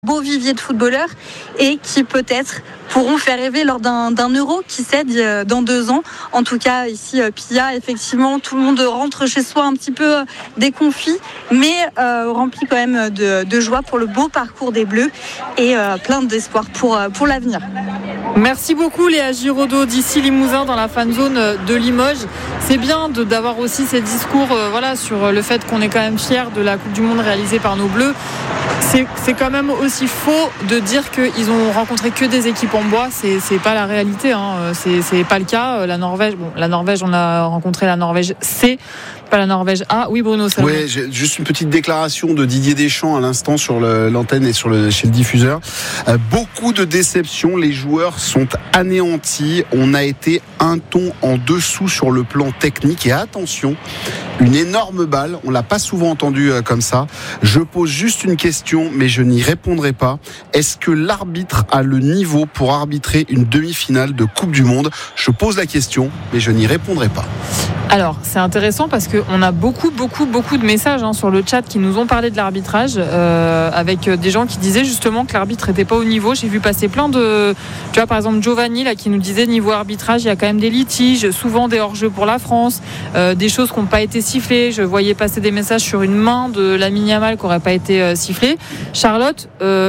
Beau vivier de footballeurs et qui peut-être pourront faire rêver lors d'un Euro qui cède dans 2 ans. En tout cas, ici, Pia, effectivement, tout le monde rentre chez soi un petit peu déconfit, mais rempli quand même de joie pour le beau parcours des Bleus et plein d'espoir pour l'avenir. Merci beaucoup Léa Giraudot d'ici Limousin dans la fan zone de Limoges. C'est bien d'avoir aussi ces discours sur le fait qu'on est quand même fiers de la Coupe du Monde réalisée par nos Bleus. C'est quand même aussi faux de dire qu'ils ont rencontré que des équipes en bois. C'est pas la réalité, hein. C'est pas le cas. La Norvège, on a rencontré la Norvège C, pas la Norvège A. Oui, Bruno. Oui, j'ai juste une petite déclaration de Didier Deschamps à l'instant sur l'antenne et chez le diffuseur. Beaucoup de déceptions. Les joueurs sont anéantis. On a été un ton en dessous sur le plan technique. Et attention, une énorme balle. On l'a pas souvent entendu comme ça. Je pose juste une question, mais je n'y répondrai pas. Est-ce que l'arbitre a le niveau pour arbitrer une demi-finale de Coupe du Monde ? Je pose la question, mais je n'y répondrai pas. Alors, c'est intéressant parce qu'on a beaucoup de messages sur le chat qui nous ont parlé de l'arbitrage avec des gens qui disaient justement que l'arbitre n'était pas au niveau. J'ai vu passer plein de... Tu vois, par exemple, Giovanni là, qui nous disait niveau arbitrage, il y a quand même des litiges, souvent des hors-jeux pour la France, des choses qui n'ont pas été sifflées. Je voyais passer des messages sur une main de Lamine Yamal qui n'aurait pas été sifflée. Charlotte,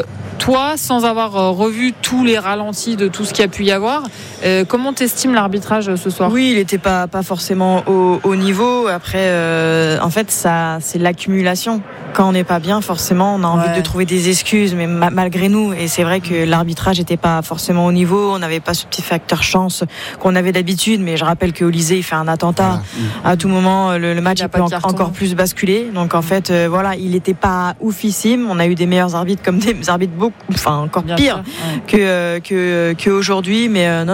toi, sans avoir revu tous les ralentis de tout ce qu'il y a pu y avoir, comment t'estimes l'arbitrage ce soir ? Oui, il n'était pas forcément au niveau. Après, en fait, ça, c'est l'accumulation. Quand on n'est pas bien, forcément, on a envie de trouver des excuses, mais malgré nous. Et c'est vrai que l'arbitrage n'était pas forcément au niveau. On n'avait pas ce petit facteur chance qu'on avait d'habitude. Mais je rappelle que Olysée, il fait un attentat. À tout moment, le match peut encore plus basculer. Donc, en fait, il n'était pas oufissime. On a eu des meilleurs arbitres comme des arbitres encore pire que aujourd'hui. Mais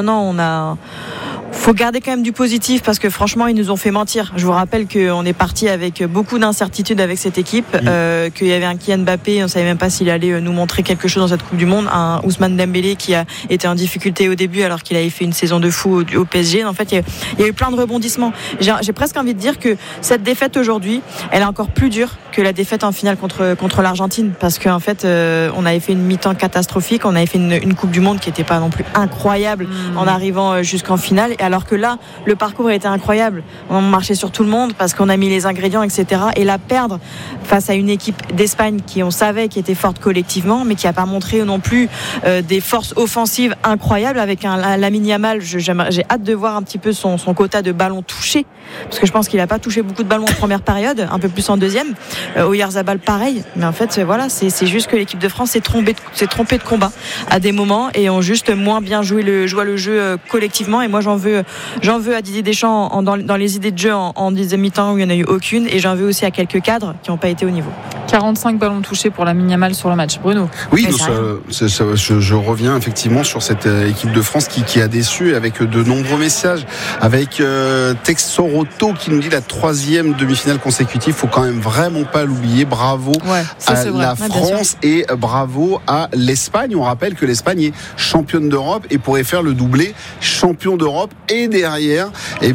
faut garder quand même du positif parce que franchement ils nous ont fait mentir. Je vous rappelle qu'on est parti avec beaucoup d'incertitudes avec cette équipe, qu'il y avait un Kylian Mbappé, on ne savait même pas s'il allait nous montrer quelque chose dans cette Coupe du Monde, un Ousmane Dembélé qui a été en difficulté au début alors qu'il avait fait une saison de fou au PSG. En fait il y a eu plein de rebondissements. J'ai presque envie de dire que cette défaite aujourd'hui elle est encore plus dure que la défaite en finale contre l'Argentine parce qu'en fait on avait fait une mi-temps catastrophique, on avait fait une Coupe du Monde qui n'était pas non plus incroyable en arrivant jusqu'en finale. Alors que là, le parcours a été incroyable. On marchait sur tout le monde parce qu'on a mis les ingrédients, etc. Et la perdre face à une équipe d'Espagne qui, on savait, qui était forte collectivement, mais qui n'a pas montré non plus des forces offensives incroyables avec un Lamine Yamal. J'ai hâte de voir un petit peu son quota de ballons touchés, parce que je pense qu'il n'a pas touché beaucoup de ballons en première période, un peu plus en deuxième. Oyarzabal, pareil. Mais en fait, c'est juste que l'équipe de France s'est trompée de combat à des moments et ont juste moins bien joué le jeu collectivement. Et moi, j'en veux à Didier Deschamps dans les idées de jeu en deuxième mi-temps où il n'y en a eu aucune, et j'en veux aussi à quelques cadres qui n'ont pas été au niveau. 45 ballons touchés pour Lamine Yamal sur le match. Bruno. Oui, je reviens effectivement sur cette équipe de France qui a déçu avec de nombreux messages, avec Texoroto qui nous dit la 3e demi-finale consécutive, faut quand même vraiment pas l'oublier. Bravo à la France et bravo à l'Espagne. On rappelle que l'Espagne est championne d'Europe et pourrait faire le doublé champion d'Europe et derrière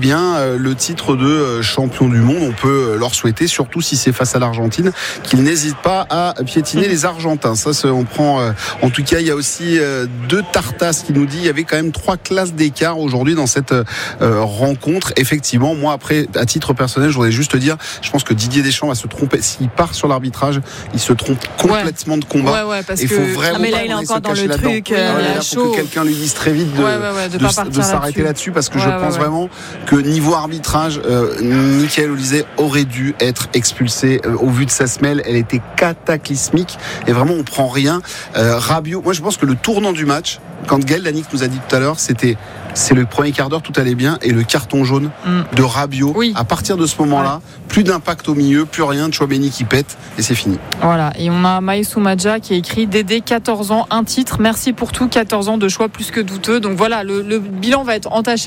le titre de champion du monde. On peut leur souhaiter, surtout si c'est face à l'Argentine, qu'ils n'hésitent pas à piétiner les Argentins. Ça, on prend. En tout cas, il y a aussi deux Tartas qui nous dit il y avait quand même 3 classes d'écart aujourd'hui dans cette rencontre. Effectivement, moi après, à titre personnel, je voudrais juste te dire, je pense que Didier Deschamps va se tromper. S'il part sur l'arbitrage, il se trompe complètement de combat. Il faut vraiment mais là, il est encore dans le truc. Il faut que quelqu'un lui dise très vite de s'arrêter là-dessus parce que je pense vraiment que niveau arbitrage, Mickaël Olysée aurait dû être expulsé au vu de sa semelle. Elle était cataclysmique et vraiment on prend rien. Rabiot, moi je pense que le tournant du match, quand Gaël Danic nous a dit tout à l'heure, c'est le premier quart d'heure, tout allait bien, et le carton jaune de Rabiot. À partir de ce moment-là, plus d'impact au milieu, plus rien, Tchouaméni qui pète, et c'est fini. Voilà, et on a Maïsou Madja qui a écrit Dédé, 14 ans, un titre, merci pour tout, 14 ans de choix plus que douteux. Donc voilà, le bilan va être entaché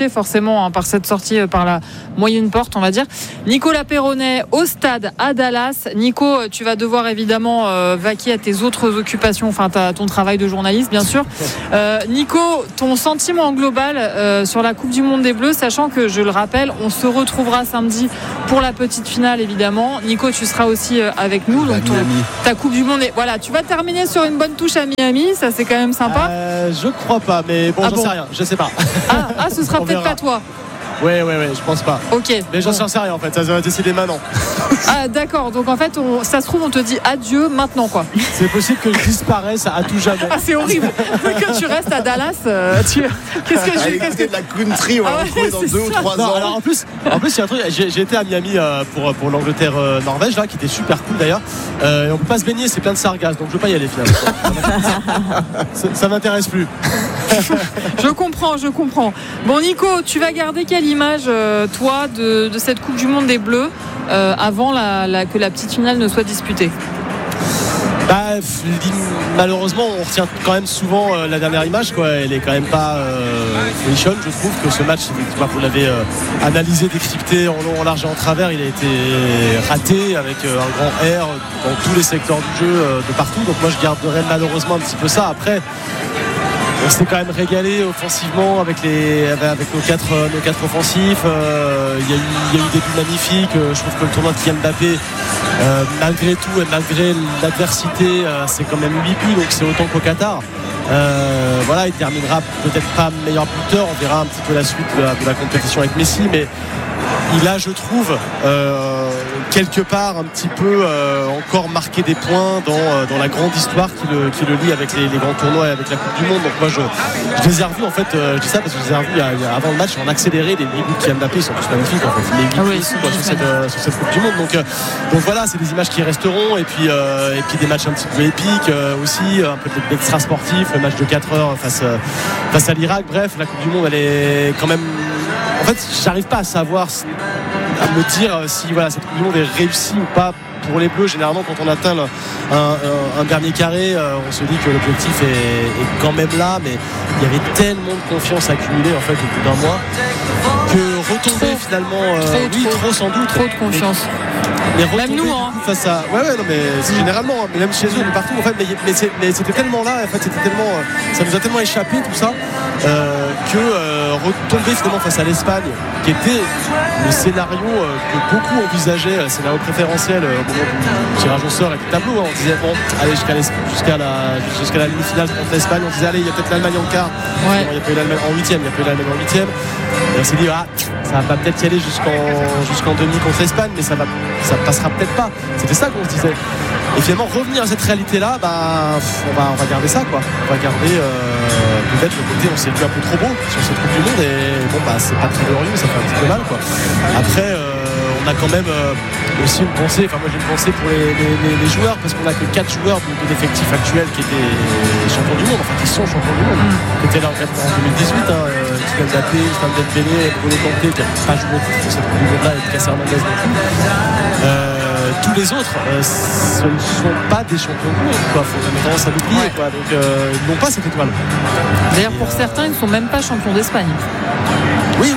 touché forcément par cette sortie par la moyenne porte, on va dire. Nicolas Perronnet au stade à Dallas. Nico, tu vas devoir évidemment vaquer à tes autres occupations, enfin ton travail de journaliste bien sûr. Nico, ton sentiment global sur la Coupe du Monde des Bleus, sachant que, je le rappelle, on se retrouvera samedi pour la petite finale évidemment. Nico, tu seras aussi avec nous, donc ta Coupe du Monde voilà, tu vas terminer sur une bonne touche à Miami, ça c'est quand même sympa. Je crois pas, mais bon, j'en sais rien, je sais pas. Ce sera peut-être pas toi. Ouais, je pense pas. Ok. Mais j'en sais rien en fait, ça va décider maintenant. D'accord, donc en fait, ça se trouve, on te dit adieu maintenant quoi. C'est possible que je disparaisse à tout jamais. C'est horrible que tu restes à Dallas. Qu'est-ce que je fais de la country, on va retrouver dans 2 ou 3 ans. Alors en plus, il y a un truc, j'ai été à Miami pour l'Angleterre-Norvège là, qui était super cool d'ailleurs. Et on peut pas se baigner, c'est plein de sargasses, donc je veux pas y aller finalement. ça m'intéresse plus. Je comprends. Bon Nico, tu vas garder quelle image toi de cette Coupe du Monde des Bleus avant que la petite finale ne soit disputée? Malheureusement, on retient quand même souvent la dernière image, quoi. Elle est quand même pas folichonne. Je trouve que ce match, vous l'avez analysé, décrypté en long, en large et en travers, il a été raté avec un grand R dans tous les secteurs du jeu de partout. Donc moi, je garderais malheureusement un petit peu ça. Après, on s'est quand même régalé offensivement avec nos quatre offensifs. Il y a eu des buts magnifiques. Je trouve que le tournoi de Kylian Mbappé, malgré tout et malgré l'adversité, c'est quand même 8 buts, donc c'est autant qu'au Qatar. Il terminera peut-être pas meilleur buteur. On verra un petit peu la suite de la compétition avec Messi, mais il a, je trouve, quelque part un petit peu encore marqué des points dans la grande histoire qui le lie avec les grands tournois et avec la Coupe du Monde. Donc moi je les ai revus en fait, je dis ça parce que je les ai revus avant le match en accéléré. Les 8 buts de Kylian Mbappé sont tous magnifiques en fait, les 8 buts sur cette Coupe du Monde. Donc voilà, c'est des images qui resteront, et puis des matchs un petit peu épiques aussi, un peu d'extra sportif, le match de 4 heures face à l'Irak. Bref, la Coupe du Monde, elle est quand même, en fait j'arrive pas à savoir, à me dire si cette Coupe du Monde est réussie ou pas pour les Bleus. Généralement, quand on atteint un dernier carré, on se dit que l'objectif est quand même là, mais il y avait tellement de confiance accumulée en fait au bout d'un mois que retomber finalement trop sans doute, trop de confiance. Mais retomber même nous, face à mais c'est généralement, mais même chez eux, mais partout en fait, mais c'était tellement là, en fait, ça nous a tellement échappé tout ça que retomber finalement face à l'Espagne, qui était le scénario que beaucoup envisageaient, le scénario préférentiel au moment du tirage au sort et du tableau. On disait allez jusqu'à la demi-finale contre l'Espagne, on disait allez, il y a peut-être l'Allemagne en quart. Il n'y a pas eu l'Allemagne en huitième, et on s'est dit ça va peut-être y aller jusqu'en demi contre l'Espagne, mais ça passera peut-être pas. C'était ça qu'on se disait. Et finalement revenir à cette réalité là, on va garder ça quoi. On va garder peut-être le côté on s'est vu un peu trop beau sur cette Coupe du Monde, et c'est pas très glorieux, mais ça fait un petit peu mal quoi. Après on a quand même aussi une pensée, moi j'ai une pensée pour les joueurs, parce qu'on a que 4 joueurs de l'effectif actuel qui étaient champions du monde, qui sont champions du monde, qui étaient là en 2018, Kylian Mbappé, Ousmane Dembélé, N'Golo Kanté, qui n'a pas joué pour cette Coupe du monde là, et Lucas Hernandez non plus. Tous les autres, ce ne sont pas des champions du monde, quoi. Faut jamais tendance à l'oublier, quoi. Donc ils n'ont pas cette étoile. D'ailleurs, pour certains, ils ne sont même pas champions d'Espagne. Oui.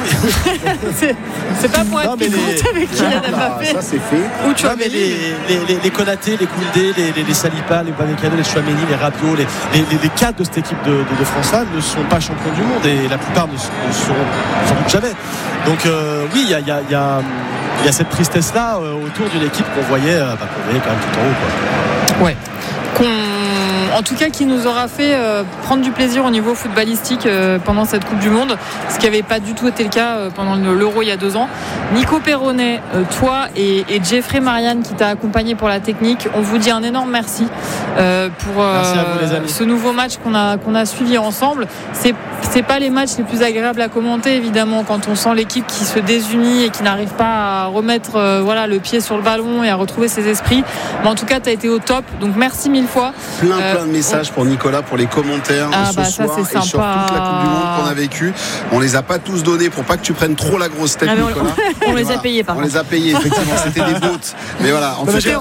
c'est pas pour être piquante avec Kylian Mbappé. Ça c'est fait. Ou tu mais les Konaté, les Koundé, les Saliba, les Upamecano, les Tchouaméni, les Rabiot, les cadres de cette équipe de France-là ne sont pas champions du monde, et la plupart ne seront sans doute jamais. Donc il y a cette tristesse là autour d'une équipe qu'on voyait quand même tout en haut quoi. Ouais. En tout cas, qui nous aura fait prendre du plaisir au niveau footballistique pendant cette Coupe du Monde, ce qui n'avait pas du tout été le cas pendant l'Euro il y a 2 ans. Nico Perronnet, toi et Jeffrey Marianne qui t'a accompagné pour la technique, on vous dit un énorme merci pour merci à vous, les amis. Ce nouveau match qu'on a suivi ensemble. C'est pas les matchs les plus agréables à commenter évidemment, quand on sent l'équipe qui se désunit et qui n'arrive pas à remettre le pied sur le ballon et à retrouver ses esprits. Mais en tout cas, tu as été au top, donc merci 1000 fois. Plein de messages pour Nicolas, pour les commentaires ce soir, ça, et sur toute la Coupe du Monde qu'on a vécue. On les a pas tous donnés pour pas que tu prennes trop la grosse tête, Nicolas. On les a payés par contre. On les a payés, effectivement, c'était des bots. Mais voilà, en fait,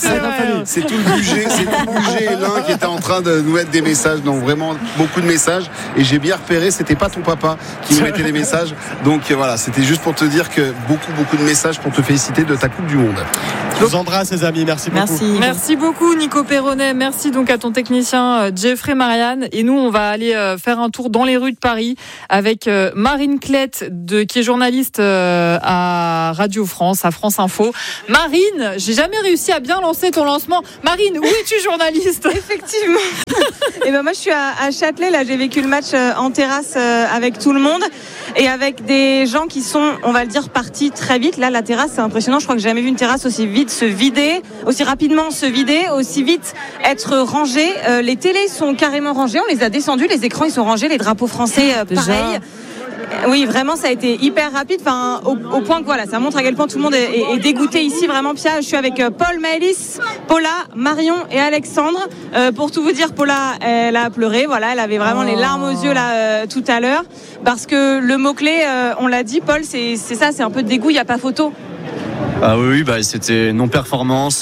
c'est tout le budget, l'un qui était en train de nous mettre des messages, donc vraiment beaucoup de messages. et j'ai bien repéré, c'était pas ton papa qui nous mettait les messages. Donc voilà, c'était juste pour te dire que beaucoup de messages pour te féliciter de ta Coupe du Monde. Je vous embrasse les amis, merci beaucoup. Merci beaucoup Nico Perronnet, merci donc à ton technicien Jeffrey Marianne. Et nous on va aller faire un tour dans les rues de Paris avec Marine Klett qui est journaliste à Radio France, à France Info. Marine, j'ai jamais réussi à bien lancer ton lancement. Marine, où es-tu journaliste ? Effectivement. Et ben moi je suis à Châtelet, là j'ai vécu le match en terrasse avec tout le monde et avec des gens qui sont, on va le dire, partis très vite. Là la terrasse c'est impressionnant, je crois que j'ai jamais vu une terrasse aussi vite se vider, aussi rapidement se vider, aussi vite être rangée. Les télés sont carrément rangées, on les a descendues, les écrans ils sont rangés, les drapeaux français pareil. Oui, vraiment, ça a été hyper rapide, au point que voilà, ça montre à quel point tout le monde est dégoûté ici. Vraiment, Pia, je suis avec Paul, Maëlys, Paula, Marion et Alexandre. Pour tout vous dire, Paula, elle a pleuré. Voilà, elle avait vraiment les larmes aux yeux là tout à l'heure, parce que le mot clé, on l'a dit, Paul, c'est ça, c'est un peu de dégoût. Il n'y a pas photo. Ah oui, c'était non-performance.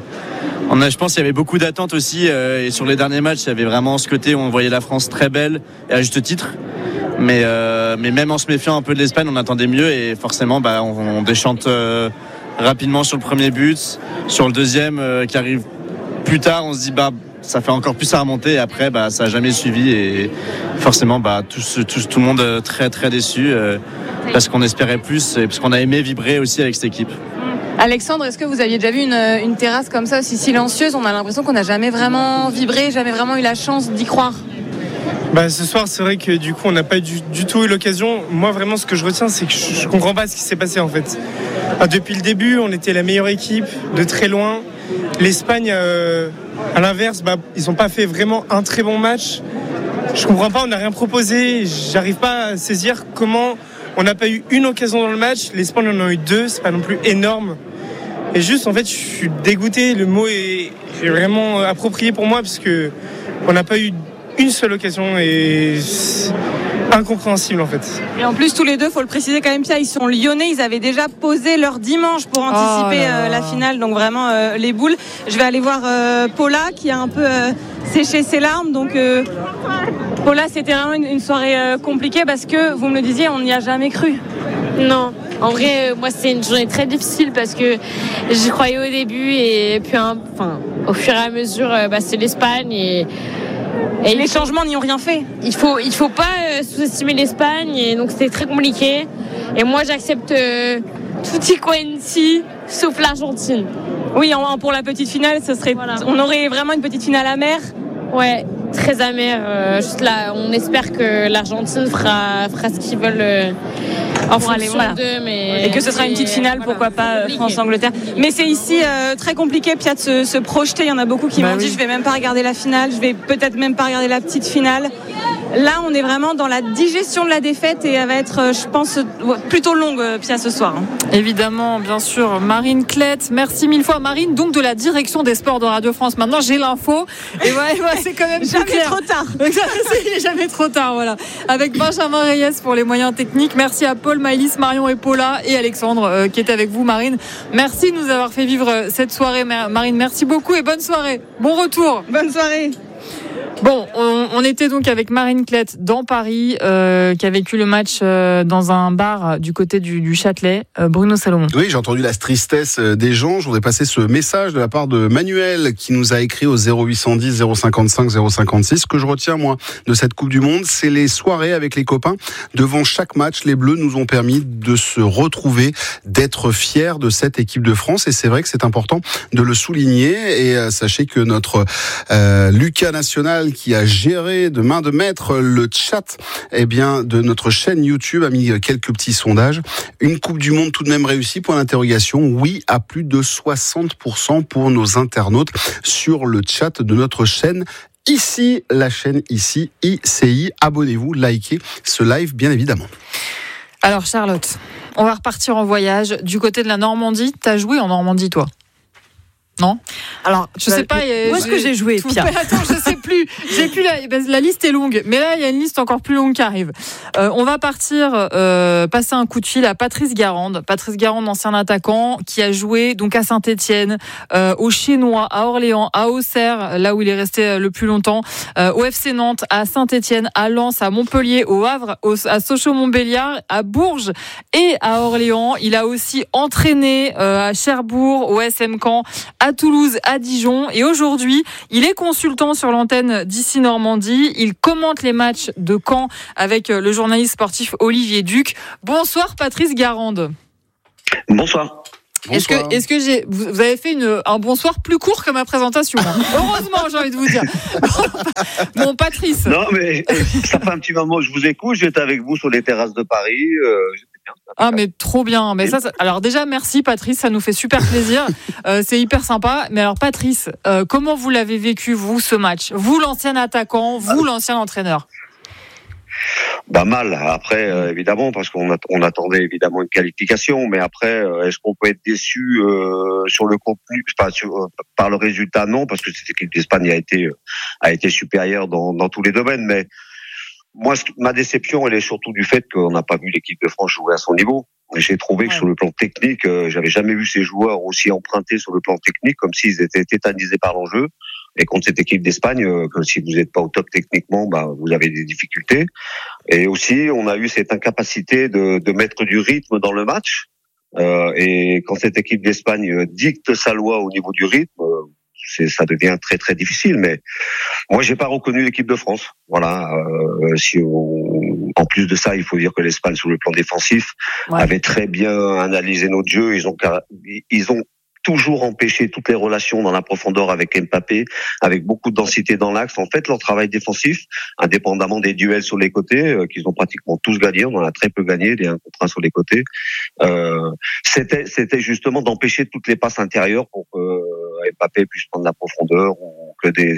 Je pense qu'il y avait beaucoup d'attentes aussi, et sur les derniers matchs, il y avait vraiment ce côté où on voyait la France très belle et à juste titre. Mais même en se méfiant un peu de l'Espagne, on attendait mieux et forcément on déchante rapidement sur le premier but. Sur le deuxième qui arrive plus tard, on se dit ça fait encore plus à remonter et après ça n'a jamais suivi et forcément tout le monde très très déçu parce qu'on espérait plus et parce qu'on a aimé vibrer aussi avec cette équipe. Alexandre, est-ce que vous aviez déjà vu une terrasse comme ça aussi silencieuse ? On a l'impression qu'on n'a jamais vraiment vibré, jamais vraiment eu la chance d'y croire. Ce soir, c'est vrai que du coup, on n'a pas du tout eu l'occasion. Moi, vraiment, ce que je retiens, c'est que je comprends pas ce qui s'est passé en fait. Depuis le début, on était la meilleure équipe de très loin. L'Espagne, à l'inverse, ils n'ont pas fait vraiment un très bon match. Je comprends pas, on n'a rien proposé. J'arrive pas à saisir comment on n'a pas eu une occasion dans le match. L'Espagne en a eu 2, c'est pas non plus énorme. Et juste, en fait, je suis dégoûté. Le mot est vraiment approprié pour moi parce que on n'a pas eu une seule occasion et incompréhensible en fait. Et en plus tous les deux, faut le préciser quand même, Pia, ils sont lyonnais, ils avaient déjà posé leur dimanche pour anticiper la finale, donc vraiment les boules. Je vais aller voir Paula qui a un peu séché ses larmes, donc Paula, c'était vraiment une soirée compliquée parce que vous me le disiez, on n'y a jamais cru. Non, en vrai, moi c'est une journée très difficile parce que j'y croyais au début et puis au fur et à mesure, c'est l'Espagne et les changements n'y ont rien fait. Il faut pas sous-estimer l'Espagne et donc c'était très compliqué. Et moi j'accepte tutti quanti sauf l'Argentine. Oui, pour la petite finale, on aurait vraiment une petite finale amère. Ouais, très amère. Juste là, on espère que l'Argentine fera ce qu'ils veulent en fonction d'eux. Et que ce sera une petite finale, pourquoi pas France-Angleterre. Mais c'est ici très compliqué, Pia, de se projeter. Il y en a beaucoup qui m'ont dit je vais même pas regarder la finale, je vais peut-être même pas regarder la petite finale. Là, on est vraiment dans la digestion de la défaite et elle va être, je pense, plutôt longue, Pia, ce soir. Évidemment, bien sûr. Marine Klett, merci mille fois. Marine, donc de la direction des sports de Radio France. Maintenant, j'ai l'info. Et c'est quand même jamais clair. Trop tard. C'est jamais trop tard, voilà. Avec Benjamin Reyes pour les moyens techniques. Merci à Paul, Maëlys, Marion et Paula et Alexandre qui était avec vous, Marine. Merci de nous avoir fait vivre cette soirée, Marine. Merci beaucoup et bonne soirée. Bon retour. Bonne soirée. Bon, on était donc avec Marine Klett dans Paris, qui a vécu le match dans un bar du côté du Châtelet. Bruno Salomon. Oui, j'ai entendu la tristesse des gens. Je voudrais passer ce message de la part de Manuel qui nous a écrit au 0810 055 056. Ce que je retiens, moi, de cette Coupe du Monde, c'est les soirées avec les copains. Devant chaque match, les Bleus nous ont permis de se retrouver, d'être fiers de cette équipe de France. Et c'est vrai que c'est important de le souligner. Et sachez que notre Lucas National, qui a géré de main de maître le chat de notre chaîne YouTube, a mis quelques petits sondages. Une Coupe du Monde tout de même réussie, point d'interrogation. Oui, à plus de 60% pour nos internautes sur le chat de notre chaîne. Ici, la chaîne ici, ICI. Abonnez-vous, likez ce live, bien évidemment. Alors Charlotte, on va repartir en voyage du côté de la Normandie. T'as joué en Normandie, toi ? Non. Alors, je sais pas. Où est-ce que j'ai joué, Pia ? Attends, je sais plus. J'ai plus la liste est longue, mais là il y a une liste encore plus longue qui arrive. On va partir passer un coup de fil à Patrice Garande. Patrice Garande, ancien attaquant, qui a joué donc à Saint-Étienne, au Chinois, à Orléans, à Auxerre, là où il est resté le plus longtemps, au FC Nantes, à Saint-Étienne, à Lens, à Montpellier, au Havre, à Sochaux-Montbéliard, à Bourges et à Orléans. Il a aussi entraîné à Cherbourg, au SM Caen, à Toulouse, à Dijon, et aujourd'hui il est consultant sur l'antenne d'ici Normandie. Il commente les matchs de Caen avec le journaliste sportif Olivier Duc. Bonsoir Patrice Garande. Bonsoir. Est-ce que vous avez fait un bonsoir plus court que ma présentation, hein. Heureusement, j'ai envie de vous dire. Bon, Patrice. Non, mais ça fait un petit moment que je vous écoute. J'étais avec vous sur les terrasses de Paris. J'étais bien. Ah, mais trop bien. Mais ça, alors déjà, merci Patrice, ça nous fait super plaisir. C'est hyper sympa. Mais alors, Patrice, comment vous l'avez vécu, vous, ce match ? Vous, l'ancien attaquant, vous, l'ancien entraîneur ? Mal. Après, évidemment, parce qu'on attendait évidemment une qualification, mais après, est-ce qu'on peut être déçu sur le contenu, par le résultat ? Non, parce que cette équipe d'Espagne a été supérieure dans tous les domaines. Mais moi, ma déception, elle est surtout du fait qu'on n'a pas vu l'équipe de France jouer à son niveau. J'ai trouvé que sur le plan technique, j'avais jamais vu ces joueurs aussi empruntés sur le plan technique, comme s'ils étaient tétanisés par l'enjeu. Et contre cette équipe d'Espagne, que si vous n'êtes pas au top techniquement, vous avez des difficultés. Et aussi, on a eu cette incapacité de mettre du rythme dans le match. Et quand cette équipe d'Espagne dicte sa loi au niveau du rythme, ça devient très très difficile. Mais moi, j'ai pas reconnu l'équipe de France. Voilà. En plus de ça, il faut dire que l'Espagne, sur le plan défensif, avait très bien analysé notre jeu. Ils ont toujours empêché toutes les relations dans la profondeur avec Mbappé, avec beaucoup de densité dans l'axe. En fait, leur travail défensif, indépendamment des duels sur les côtés, qu'ils ont pratiquement tous gagnés, on en a très peu gagné, des 1 contre 1 sur les côtés, c'était justement d'empêcher toutes les passes intérieures pour que Mbappé puisse prendre la profondeur, ou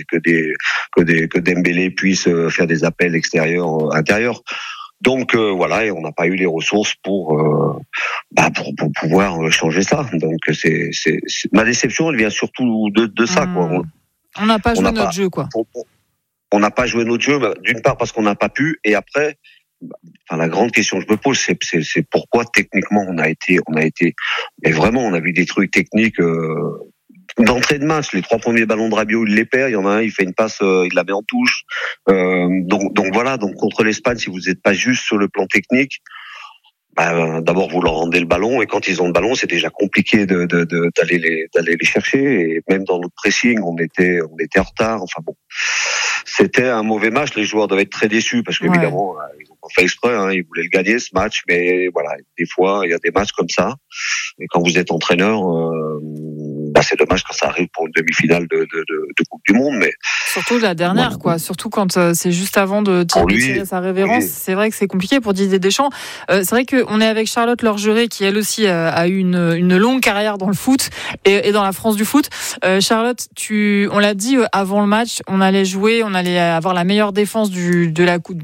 que Dembélé puisse faire des appels extérieurs, intérieurs. Donc voilà, et on n'a pas eu les ressources pour pouvoir changer ça. Donc c'est ma déception, elle vient surtout de ça, quoi. On n'a pas joué notre jeu, quoi. On n'a pas joué notre jeu, d'une part parce qu'on n'a pas pu, et après, la grande question que je me pose, c'est pourquoi techniquement on a été, mais vraiment on a vu des trucs techniques. D'entrée de match, les 3 premiers ballons de Rabiot, il les perd. Il y en a un, il fait une passe, il la met en touche. Donc voilà. Donc contre l'Espagne, si vous n'êtes pas juste sur le plan technique, d'abord vous leur rendez le ballon, et quand ils ont le ballon, c'est déjà compliqué d'aller les chercher. Et même dans notre pressing, on était en retard. Enfin bon, c'était un mauvais match. Les joueurs doivent être très déçus parce qu'évidemment, ils ont pas fait exprès. Ils voulaient le gagner, ce match, mais voilà, des fois, il y a des matchs comme ça. Et quand vous êtes entraîneur, c'est dommage quand ça arrive pour une demi-finale de Coupe du Monde, mais surtout la dernière, quoi. Surtout quand c'est juste avant de tirer sa révérence. Oui. C'est vrai que c'est compliqué pour Didier Deschamps. C'est vrai qu'on est avec Charlotte Lorgeret, qui elle aussi a eu une longue carrière dans le foot et dans la France du foot. Charlotte, on l'a dit avant le match, on allait jouer, on allait avoir la meilleure défense de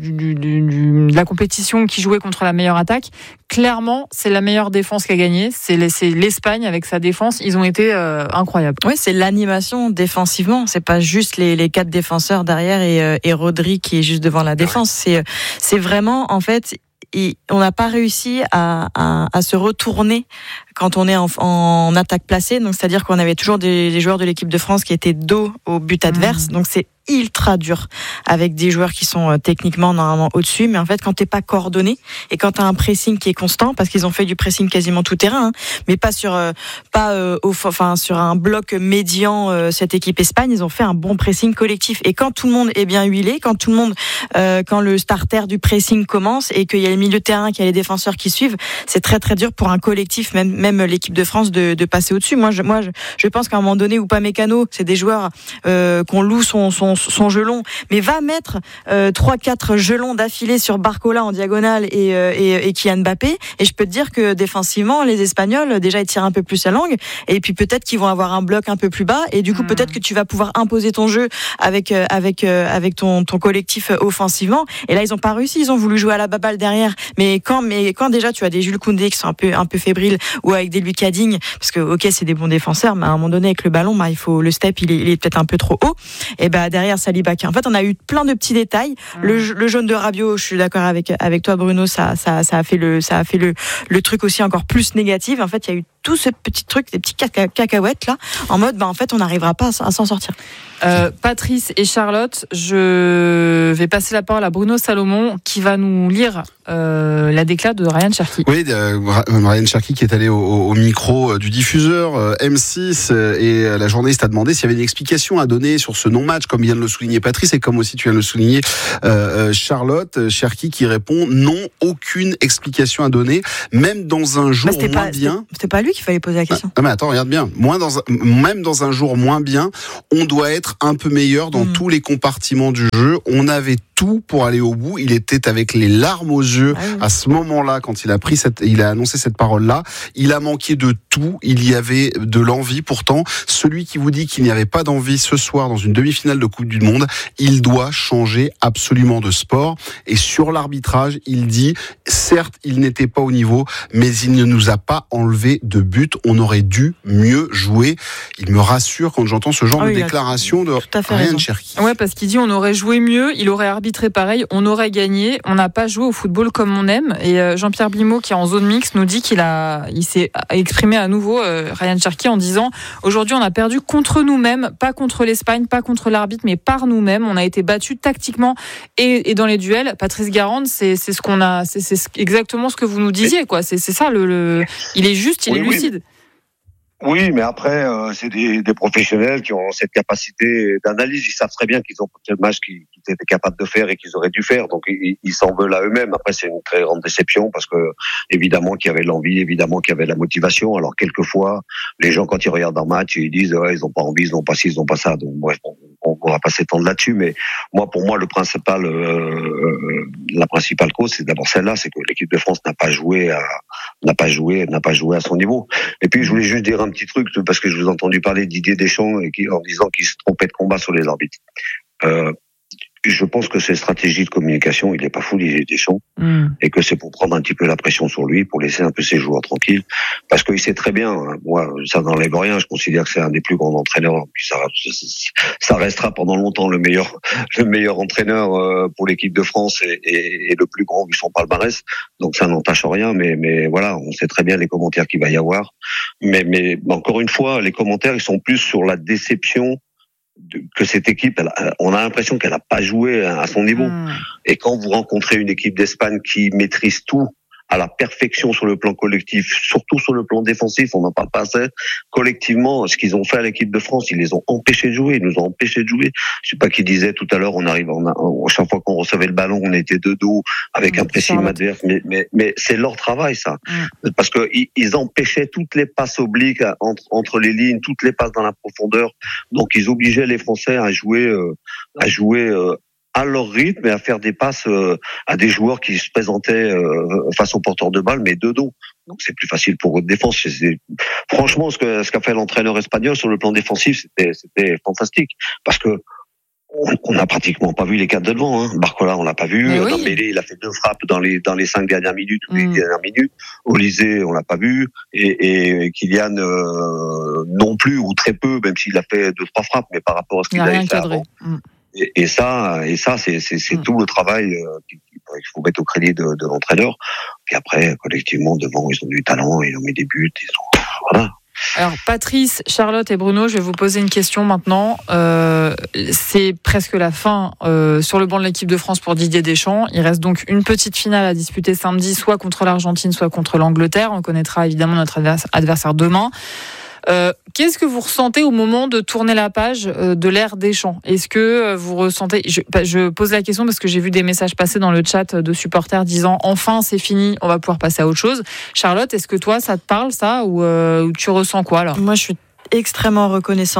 la compétition, qui jouait contre la meilleure attaque. Clairement, c'est la meilleure défense qui a gagné. C'est l'Espagne avec sa défense. Ils ont été incroyables. Oui, c'est l'animation défensivement. C'est pas juste les 4 défenseurs derrière et Rodri qui est juste devant la défense. C'est vraiment, en fait, on n'a pas réussi à se retourner quand on est en attaque placée. Donc, c'est-à-dire qu'on avait toujours des joueurs de l'équipe de France qui étaient dos au but adverse. Donc, c'est ultra dur avec des joueurs qui sont techniquement normalement au-dessus, mais en fait quand t'es pas coordonné et quand t'as un pressing qui est constant, parce qu'ils ont fait du pressing quasiment tout terrain, mais pas sur sur un bloc médian, cette équipe Espagne, ils ont fait un bon pressing collectif, et quand tout le monde est bien huilé, quand le starter du pressing commence et qu'il y a les milieux de terrain, qu'il y a les défenseurs qui suivent, c'est très très dur pour un collectif, même l'équipe de France de passer au-dessus. Moi je pense qu'à un moment donné, Upamecano, c'est des joueurs qu'on loue son son jeu long, mais va mettre 3-4 jeux longs d'affilée sur Barcola en diagonale et Kylian Mbappé, et je peux te dire que défensivement, les Espagnols, déjà, ils tirent un peu plus la langue, et puis peut-être qu'ils vont avoir un bloc un peu plus bas, et du coup, peut-être que tu vas pouvoir imposer ton jeu avec ton collectif offensivement. Et là, ils ont pas réussi, ils ont voulu jouer à la baballe derrière. Mais quand déjà tu as des Jules Koundé qui sont un peu fébriles, ou avec des Lucas Digne, parce que ok, c'est des bons défenseurs, mais à un moment donné avec le ballon, il faut le step, il est peut-être un peu trop haut. Et derrière Saliba, en fait, on a eu plein de petits détails. Le jaune de Rabiot, je suis d'accord avec toi, Bruno, ça a fait le truc aussi encore plus négatif. En fait, il y a eu tout ce petit truc, des petits cacahuètes là, en mode en fait on n'arrivera pas à s'en sortir. Patrice et Charlotte, je vais passer la parole à Bruno Salomon qui va nous lire la déclat de Ryan Cherki. Oui, Ryan Cherki qui est allé au micro du diffuseur M6 et la journaliste a demandé s'il y avait une explication à donner sur ce non-match, comme vient de le souligner Patrice et comme aussi tu viens de le souligner Charlotte. Cherki qui répond non, aucune explication à donner, même dans un jour moins bien. C'était pas lui qu'il fallait poser la question. Mais attends, regarde bien. Même dans un jour moins bien, on doit être un peu meilleur dans tous les compartiments du jeu. On avait tout pour aller au bout. Il était avec les larmes aux yeux à ce moment-là quand il a annoncé cette parole-là. Il a manqué de tout. Il y avait de l'envie. Pourtant, celui qui vous dit qu'il n'y avait pas d'envie ce soir dans une demi-finale de Coupe du Monde, il doit changer absolument de sport. Et sur l'arbitrage, il dit, certes, il n'était pas au niveau, mais il ne nous a pas enlevé de but. On aurait dû mieux jouer. Il me rassure quand j'entends ce genre de déclaration de Ryan Cherki. Ouais, parce qu'il dit on aurait joué mieux, il aurait arbitré pareil, on aurait gagné, on n'a pas joué au football comme on aime. Et Jean-Pierre Blimaud, qui est en zone mixte, nous dit qu'il s'est exprimé à nouveau, Ryan Cherki, en disant aujourd'hui on a perdu contre nous-mêmes, pas contre l'Espagne, pas contre l'arbitre, mais par nous-mêmes. On a été battus tactiquement et dans les duels. Patrice Garande, c'est exactement ce que vous nous disiez, quoi. C'est ça il est juste, il est lucide. Oui, mais après, c'est des professionnels qui ont cette capacité d'analyse. Ils savent très bien qu'ils ont quel match qu'ils étaient capables de faire et qu'ils auraient dû faire. Donc, ils s'en veulent à eux-mêmes. Après, c'est une très grande déception parce que, évidemment, qu'il y avait l'envie, évidemment, qu'il y avait la motivation. Alors, quelquefois, les gens, quand ils regardent un match, ils disent, ouais, ils n'ont pas envie, ils n'ont pas ci, ils n'ont pas ça. Donc, bref, on va pas s'étendre là-dessus. Mais pour moi, la principale cause, c'est d'abord celle-là, c'est que l'équipe de France n'a pas joué à son niveau. Et puis, je voulais juste dire un petit truc, parce que je vous ai entendu parler de Didier Deschamps en disant qu'il se trompait de combat sur les arbitres. Je pense que ces stratégies de communication, il n'est pas fou, Didier Deschamps, et que c'est pour prendre un petit peu la pression sur lui, pour laisser un peu ses joueurs tranquilles, parce qu'il sait très bien, moi, ça n'enlève rien, je considère que c'est un des plus grands entraîneurs, puis ça restera pendant longtemps le meilleur entraîneur pour l'équipe de France et le plus grand vu son palmarès, donc ça n'entache rien, mais voilà, on sait très bien les commentaires qu'il va y avoir, mais encore une fois, les commentaires, ils sont plus sur la déception que cette équipe, on a l'impression qu'elle n'a pas joué à son niveau. Et quand vous rencontrez une équipe d'Espagne qui maîtrise tout à la perfection sur le plan collectif, surtout sur le plan défensif, on n'en parle pas assez. Collectivement, ce qu'ils ont fait à l'équipe de France, ils les ont empêchés de jouer, ils nous ont empêchés de jouer. Je sais pas qui disait tout à l'heure, chaque fois qu'on recevait le ballon, on était de dos avec un pressing adverse, mais c'est leur travail, ça. Parce que ils empêchaient toutes les passes obliques entre les lignes, toutes les passes dans la profondeur. Donc ils obligeaient les Français à jouer à leur rythme et à faire des passes à des joueurs qui se présentaient face aux porteurs de balles, mais de dos. Donc c'est plus facile pour eux de défense. Franchement, ce qu'a fait l'entraîneur espagnol sur le plan défensif, c'était fantastique. Parce que on n'a pratiquement pas vu les quatre de devant. Barcola, on l'a pas vu. Dembélé, il a fait 2 frappes dans les 5 dernières minutes ou les dernières minutes. Olysée, on l'a pas vu. Et Kylian non plus, ou très peu, même s'il a fait 2-3 frappes, mais par rapport à ce qu'il avait fait avant. Et ça, c'est tout le travail qu'il faut mettre au crédit de l'entraîneur. Puis après, collectivement, devant, ils ont du talent, ils ont mis des buts, voilà. Alors Patrice, Charlotte et Bruno, je vais vous poser une question maintenant. C'est presque la fin sur le banc de l'équipe de France pour Didier Deschamps. Il reste donc une petite finale à disputer samedi, soit contre l'Argentine, soit contre l'Angleterre. On connaîtra évidemment notre adversaire demain. Qu'est-ce que vous ressentez au moment de tourner la page de l'ère Deschamps ? Est-ce que vous ressentez... Je pose la question parce que j'ai vu des messages passer dans le chat de supporters disant « Enfin, c'est fini, on va pouvoir passer à autre chose ». Charlotte, est-ce que toi, ça te parle, ça ? Ou tu ressens quoi, là ? Moi, je suis extrêmement reconnaissante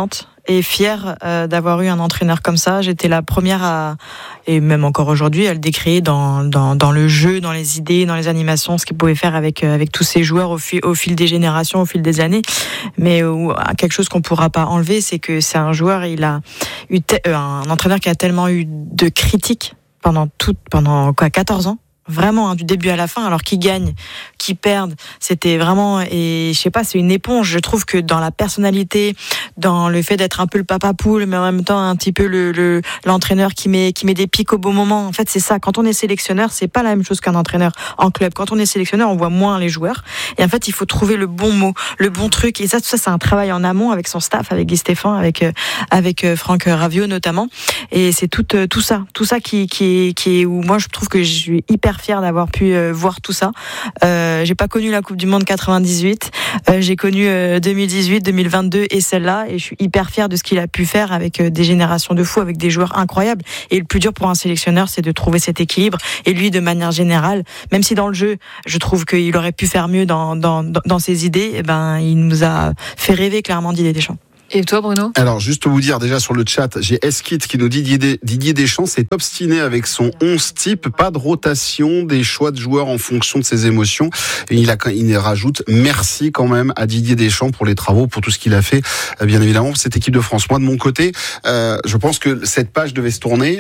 et fière d'avoir eu un entraîneur comme ça. J'étais la première et même encore aujourd'hui, à le décrire dans le jeu, dans les idées, dans les animations, ce qu'il pouvait faire avec tous ces joueurs au fil des générations, au fil des années. Mais quelque chose qu'on pourra pas enlever, c'est que c'est un joueur, il a eu un entraîneur qui a tellement eu de critiques pendant 14 ans. Vraiment, du début à la fin, alors qu'ils gagnent, qu'ils perdent, c'était vraiment, et je sais pas, c'est une éponge. Je trouve que dans la personnalité, dans le fait d'être un peu le papa poule, mais en même temps un petit peu l'entraîneur qui met des pics au bon moment. En fait, c'est ça. Quand on est sélectionneur, c'est pas la même chose qu'un entraîneur en club. Quand on est sélectionneur, on voit moins les joueurs. Et en fait, il faut trouver le bon mot, le bon truc. Et ça, tout ça, c'est un travail en amont avec son staff, avec Guy Stéphane, avec Franck Raviot notamment. Et c'est tout ça qui est où moi je trouve que je suis hyper fière d'avoir pu voir tout ça. J'ai pas connu la Coupe du Monde 98, j'ai connu 2018, 2022 et celle-là, et je suis hyper fière de ce qu'il a pu faire avec des générations de fous, avec des joueurs incroyables. Et le plus dur pour un sélectionneur, c'est de trouver cet équilibre. Et lui, de manière générale, même si dans le jeu, je trouve qu'il aurait pu faire mieux dans ses idées, eh ben, il nous a fait rêver clairement Didier Deschamps. Et toi, Bruno ? Alors, juste vous dire, déjà sur le chat, j'ai Eskit qui nous dit Didier Deschamps s'est obstiné avec son 11 type, pas de rotation, des choix de joueurs en fonction de ses émotions. Et il rajoute merci quand même à Didier Deschamps pour les travaux, pour tout ce qu'il a fait, bien évidemment, pour cette équipe de France. Moi, de mon côté, je pense que cette page devait se tourner.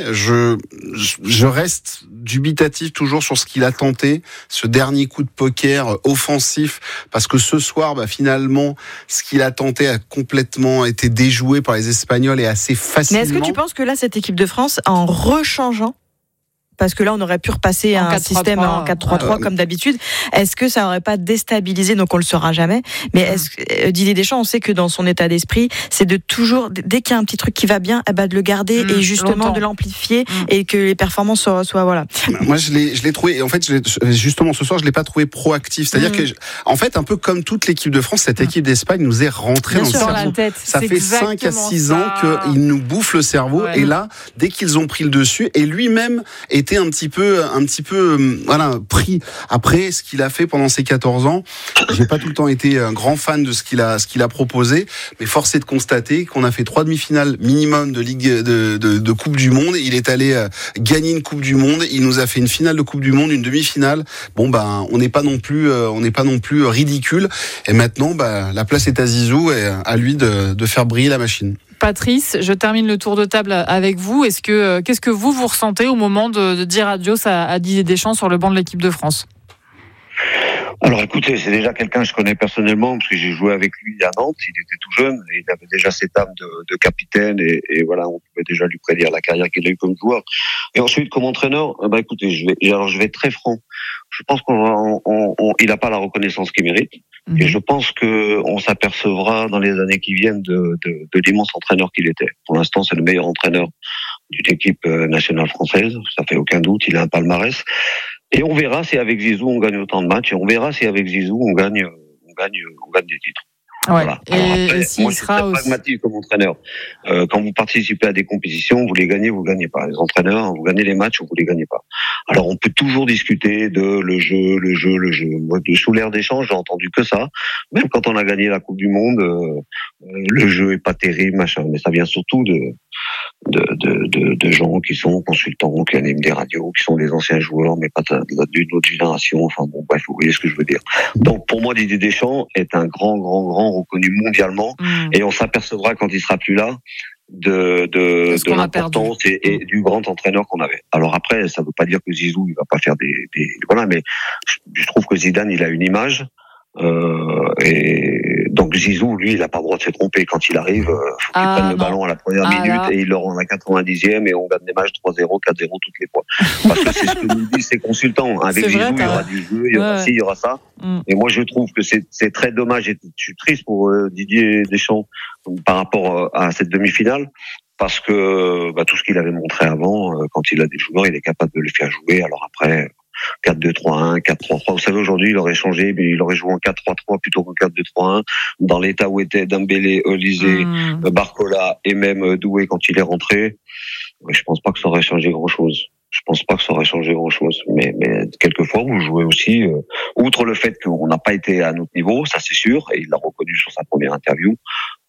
Je reste dubitatif toujours sur ce qu'il a tenté, ce dernier coup de poker offensif, parce que ce soir, finalement, ce qu'il a tenté a complètement été déjoué par les Espagnols et assez facilement. Mais est-ce que tu penses que là, cette équipe de France, en rechangeant, parce que là, on aurait pu repasser à un système en 4-3-3 comme d'habitude. Est-ce que ça n'aurait pas déstabilisé ? Donc, on le saura jamais. Mais est-ce que Didier Deschamps, on sait que dans son état d'esprit, c'est de toujours, dès qu'il y a un petit truc qui va bien, de le garder et justement longtemps. De l'amplifier et que les performances soient voilà. Moi, je l'ai trouvé. Et en fait, justement, ce soir, je l'ai pas trouvé proactif. C'est-à-dire que, en fait, un peu comme toute l'équipe de France, cette équipe d'Espagne nous est rentrée dans le cerveau. Ça fait 5 à 6 ans qu'ils nous bouffent le cerveau. Ouais. Et là, dès qu'ils ont pris le dessus, et lui-même était un petit peu pris après ce qu'il a fait pendant ses 14 ans. J'ai pas tout le temps été un grand fan de ce qu'il a proposé, mais force est de constater qu'on a fait 3 demi-finales minimum de Ligue de Coupe du Monde. Il est allé gagner une Coupe du Monde, il nous a fait une finale de Coupe du Monde, une demi-finale. Bon on n'est pas non plus ridicule, et maintenant la place est à Zizou et à lui de faire briller la machine. Patrice, je termine le tour de table avec vous. Qu'est-ce que vous ressentez au moment de dire adios à Didier Deschamps sur le banc de l'équipe de France ? Alors écoutez, c'est déjà quelqu'un que je connais personnellement parce que j'ai joué avec lui à Nantes, il était tout jeune, et il avait déjà cette âme de capitaine et voilà, on pouvait déjà lui prédire la carrière qu'il a eu comme joueur. Et ensuite comme entraîneur, écoutez, je vais être très franc. Je pense il n'a pas la reconnaissance qu'il mérite. Et je pense que on s'apercevra dans les années qui viennent de l'immense entraîneur qu'il était. Pour l'instant, c'est le meilleur entraîneur d'une équipe nationale française. Ça fait aucun doute. Il a un palmarès. Et on verra si avec Zizou on gagne autant de matchs. Et on verra si avec Zizou on gagne des titres. Ouais. Voilà. Alors après, moi, je suis très pragmatique comme entraîneur. Quand vous participez à des compétitions, vous les gagnez pas. Les entraîneurs, vous gagnez les matchs ou vous les gagnez pas. Alors, on peut toujours discuter de le jeu. Moi, sous l'ère d'échange, j'ai entendu que ça. Même quand on a gagné la Coupe du Monde, le jeu est pas terrible, machin. Mais ça vient surtout de gens qui sont consultants, qui animent des radios, qui sont des anciens joueurs, mais pas d'une autre génération. Enfin bon, bref, vous voyez ce que je veux dire. Donc, pour moi, Didier Deschamps est un grand reconnu mondialement, et on s'apercevra quand il sera plus là de l'importance et du grand entraîneur qu'on avait. Alors après, ça veut pas dire que Zizou il va pas faire voilà, mais je trouve que Zidane il a une image. Et donc Zizou, lui, il a pas le droit de se tromper. Quand il arrive, faut qu'il prenne le ballon à la première minute et il le rend à la 90e et on gagne des matchs 3-0, 4-0 toutes les fois. Parce que c'est ce que nous disent ces consultants. Avec Zizou, il y aura du jeu, il y aura ci, il y aura ça. Et moi, je trouve que c'est très dommage et je suis triste pour Didier Deschamps par rapport à cette demi-finale. Parce que tout ce qu'il avait montré avant, quand il a des joueurs, il est capable de les faire jouer. Alors après, 4-2-3-1, 4-3-3. Vous savez, aujourd'hui, il aurait changé, mais il aurait joué en 4-3-3 plutôt qu'en 4-2-3-1. Dans l'état où étaient Dembélé, Olysée, Barcola et même Doué quand il est rentré, je pense pas que ça aurait changé grand-chose. Mais quelquefois, vous jouez aussi, outre le fait qu'on n'a pas été à notre niveau, ça c'est sûr, et il l'a reconnu sur sa première interview,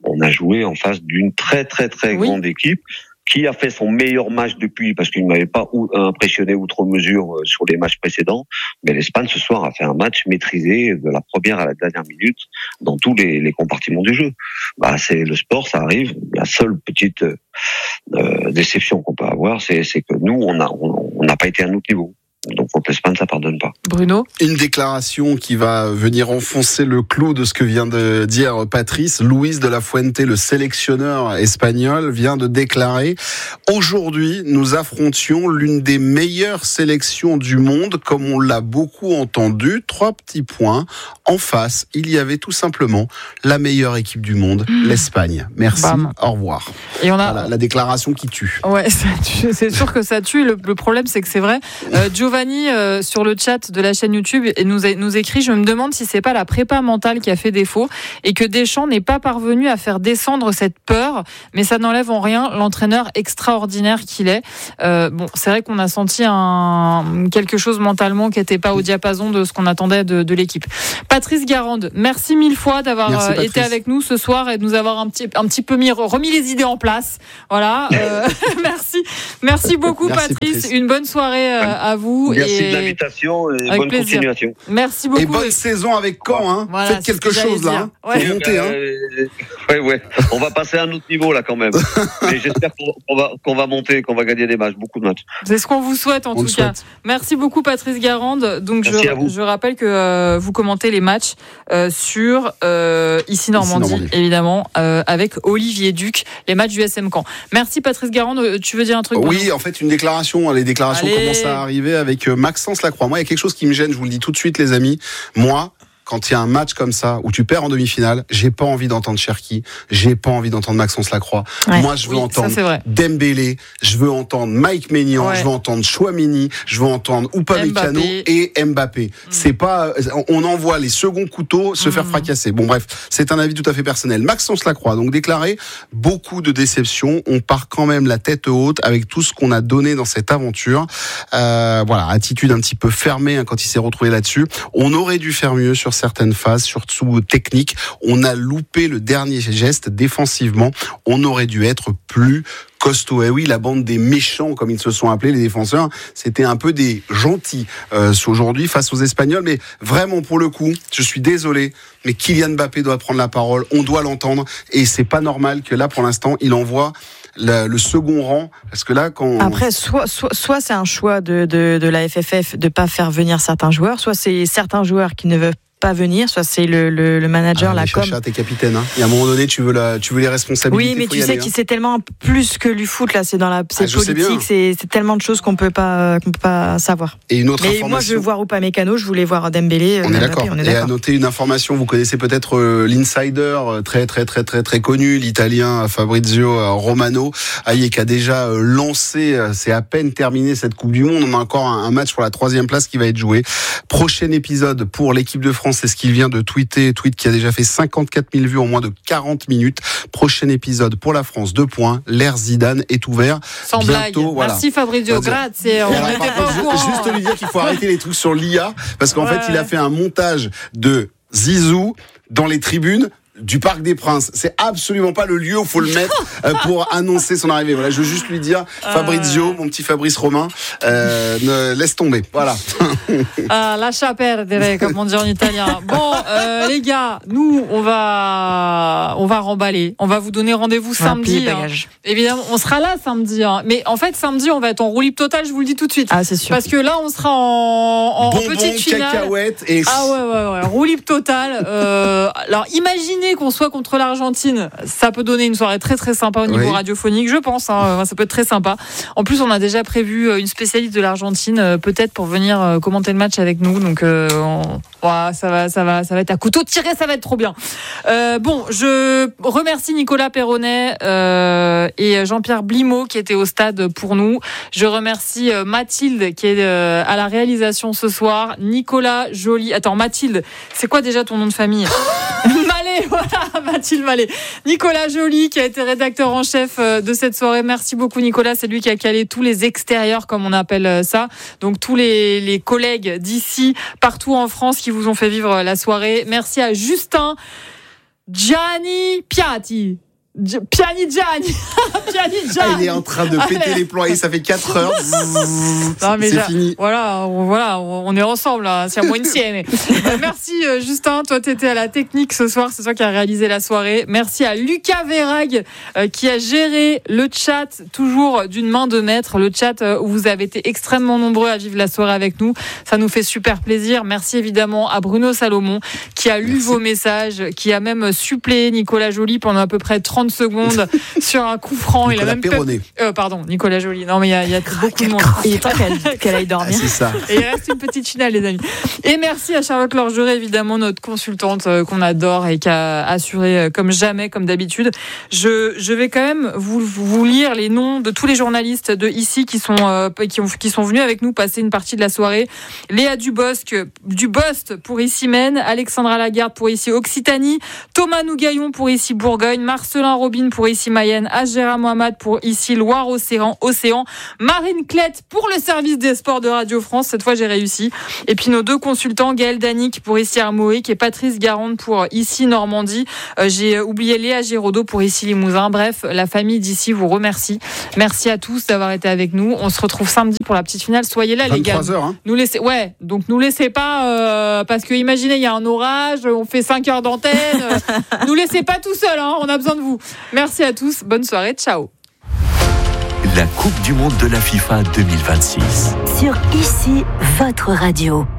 on a joué en face d'une très très très grande équipe qui a fait son meilleur match depuis, parce qu'il ne m'avait pas impressionné outre mesure sur les matchs précédents. Mais l'Espagne ce soir a fait un match maîtrisé de la première à la dernière minute dans tous les compartiments du jeu. C'est le sport, ça arrive. La seule petite déception qu'on peut avoir, c'est que nous on n'a pas été à notre niveau. Donc contre l'Espagne, ça pardonne pas. Bruno ? Une déclaration qui va venir enfoncer le clou de ce que vient de dire Patrice. Luis de la Fuente, le sélectionneur espagnol, vient de déclarer: aujourd'hui, nous affrontions l'une des meilleures sélections du monde, comme on l'a beaucoup entendu. 3 petits points. En face, il y avait tout simplement la meilleure équipe du monde, l'Espagne. Merci, au revoir. Et on a voilà, la déclaration qui tue. Ouais, c'est sûr que ça tue. Le problème, c'est que c'est vrai. Giovanni, sur le chat de la chaîne YouTube, nous écrit: je me demande si c'est pas la prépa mentale qui a fait défaut et que Deschamps n'est pas parvenu à faire descendre cette peur, mais ça n'enlève en rien l'entraîneur extraordinaire qu'il est. C'est vrai qu'on a senti quelque chose mentalement qui n'était pas au diapason de ce qu'on attendait de l'équipe. Patrice Garande, merci 1000 fois d'avoir été avec nous ce soir et de nous avoir un petit peu remis les idées en place. Voilà. Merci beaucoup, Patrice. Une bonne soirée à vous. Merci de l'invitation et bonne continuation. Merci beaucoup. Et bonne saison avec Caen, hein. Voilà, faites quelque chose là. Ouais. Faut monter, Ouais. On va passer à un autre niveau là quand même. Et j'espère qu'on va monter, qu'on va gagner des matchs, beaucoup de matchs. C'est ce qu'on vous souhaite en tout cas. Merci beaucoup, Patrice Garande. Donc je rappelle que vous commentez les matchs sur Ici Normandie, évidemment, avec Olivier Duc, les matchs du SM Caen. Merci, Patrice Garande. Tu veux dire un truc? Oui, en fait, une déclaration. Les déclarations commencent à arriver avec Maxence Lacroix. Moi, il y a quelque chose qui me gêne, je vous le dis tout de suite, les amis. Moi, quand il y a un match comme ça où tu perds en demi-finale, j'ai pas envie d'entendre Cherki, j'ai pas envie d'entendre Maxence Lacroix. Ouais, moi, je veux entendre Dembélé, je veux entendre Mike Maignan, je veux entendre Chouameni, je veux entendre Upamecano et Mbappé. C'est pas, on envoie les seconds couteaux se faire fracasser. Bon, bref, c'est un avis tout à fait personnel. Maxence Lacroix, donc déclaré, beaucoup de déceptions. On part quand même la tête haute avec tout ce qu'on a donné dans cette aventure. Voilà, attitude un petit peu fermée quand il s'est retrouvé là-dessus. On aurait dû faire mieux sur certaines phases, surtout techniques. On a loupé le dernier geste défensivement. On aurait dû être plus costaud. Et oui, la bande des méchants, comme ils se sont appelés, les défenseurs, c'était un peu des gentils aujourd'hui face aux Espagnols. Mais vraiment, pour le coup, je suis désolé, mais Kylian Mbappé doit prendre la parole. On doit l'entendre. Et c'est pas normal que là, pour l'instant, il envoie le second rang, parce que là, quand après, soit c'est un choix de la FFF de pas faire venir certains joueurs, soit c'est certains joueurs qui ne veulent pas venir, soit c'est le manager, la com. T'es capitaine, hein. Et à un moment donné, tu veux les responsabilités. Oui, mais tu sais que c'est tellement plus que du foot là, c'est dans c'est politique, c'est tellement de choses qu'on peut pas savoir. Et une autre information. Moi, je veux voir Upamecano, je voulais voir Dembélé. On est d'accord. Et à noter une information, vous connaissez peut-être l'insider très très très très très connu, l'Italien Fabrizio Romano, qui a déjà lancé, c'est à peine terminé cette Coupe du Monde. On a encore un match pour la 3e place qui va être joué. Prochain épisode pour l'équipe de France. C'est ce qu'il vient de tweet qui a déjà fait 54 000 vues en moins de 40 minutes. Prochain épisode pour la France, 2 points. L'ère Zidane est ouvert. Sans bientôt, blague. Voilà. Merci Fabrizio, grazie. On n'était pas au courant. Juste lui dire qu'il faut arrêter les trucs sur l'IA, parce qu'en fait, il a fait un montage de Zizou dans les tribunes du Parc des Princes. C'est absolument pas le lieu où il faut le mettre pour annoncer son arrivée. Voilà, je veux juste lui dire, Fabrizio, mon petit Fabrice Romain, laisse tomber. Voilà. Lascia perdere, comme on dit en italien. Bon, les gars, nous, on va remballer. On va vous donner rendez-vous samedi. Évidemment, on sera là samedi. Mais en fait, samedi, on va être en roue libre totale, je vous le dis tout de suite. Ah, c'est sûr. Parce que là, on sera en petite finale. Cacahuètes et... ouais. Roue libre totale. Alors, imaginez qu'on soit contre l'Argentine, ça peut donner une soirée très très sympa au niveau radiophonique, je pense, hein, ça peut être très sympa. En plus, on a déjà prévu une spécialiste de l'Argentine, peut-être pour venir commenter le match avec nous, donc ça va être à couteau tiré, ça va être trop bien. Bon, je remercie Nicolas Perronnet et Jean-Pierre Blimaud qui étaient au stade pour nous. Je remercie Mathilde qui est à la réalisation ce soir. Nicolas Joly. Attends, Mathilde, c'est quoi déjà ton nom de famille? Mallet, voilà, Mathilde Mallet. Nicolas Joly qui a été rédacteur en chef de cette soirée. Merci beaucoup Nicolas, c'est lui qui a calé tous les extérieurs comme on appelle ça. Donc tous les collègues d'ici, partout en France qui vous ont fait vivre la soirée. Merci à Justin Gianni Piatti. Piani Gianni. Il est en train de péter les plombs et ça fait 4 heures. Non, mais c'est fini. Voilà, on est ensemble là. Siamo insieme. Merci Justin, toi t'étais à la technique ce soir, c'est toi qui as réalisé la soirée. Merci à Lucas Verrag qui a géré le chat, toujours d'une main de maître. Le chat où vous avez été extrêmement nombreux à vivre la soirée avec nous. Ça nous fait super plaisir. Merci évidemment à Bruno Salomon qui a lu vos messages, qui a même suppléé Nicolas Joly pendant à peu près 30 secondes sur un coup franc. Nicolas Perronnet. Pardon, Nicolas Joly. Non mais il y a beaucoup de monde. Il est temps qu'elle aille dormir. C'est ça. Et il reste une petite finale, les amis. Et merci à Charlotte Lorgeret, évidemment, notre consultante qu'on adore et qui a assuré comme jamais, comme d'habitude. Je vais quand même vous lire les noms de tous les journalistes de ici qui sont venus avec nous passer une partie de la soirée. Léa Dubost pour ici Maine, Alexandra Lagarde pour ici Occitanie, Thomas Nougaillon pour ici Bourgogne, Marcelin Robin pour ici Mayenne, Agera Mohamed pour ici Loire-Océan, Marine Clette pour le service des sports de Radio France. Cette fois, j'ai réussi. Et puis nos deux consultants, Gaël Danic pour ici Armoïque et Patrice Garande pour ici Normandie. J'ai oublié Léa Giraudot pour ici Limousin. Bref, la famille d'ici vous remercie. Merci à tous d'avoir été avec nous. On se retrouve samedi pour la petite finale. Soyez là, les gars. 23h, hein. Nous laissez pas, parce que imaginez, il y a un orage, on fait 5 heures d'antenne. Nous laissez pas tout seul, hein. On a besoin de vous. Merci à tous. Bonne soirée. Ciao. La Coupe du Monde de la FIFA 2026. Sur ici, votre radio.